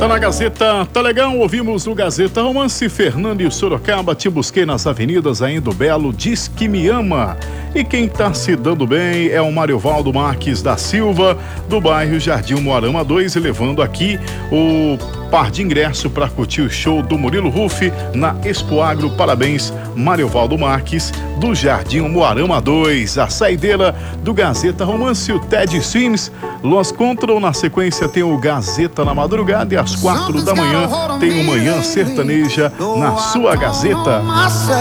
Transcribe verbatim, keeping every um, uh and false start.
Tá na Gazeta, tá legal? Ouvimos o Gazeta Romance, Fernando e Sorocaba, te busquei nas avenidas ainda Belo, diz que me ama. E quem tá se dando bem é o Mariovaldo Marques da Silva, do bairro Jardim Moarama dois, e levando aqui o par de ingresso para curtir o show do Murilo Ruff na Expo Agro. Parabéns, Mariovaldo Marques, do Jardim Moarama dois. A saideira do Gazeta Romance, o Ted Sims, Los Control. Na sequência tem o Gazeta na madrugada e às quatro da manhã tem o Manhã Sertaneja na sua Gazeta.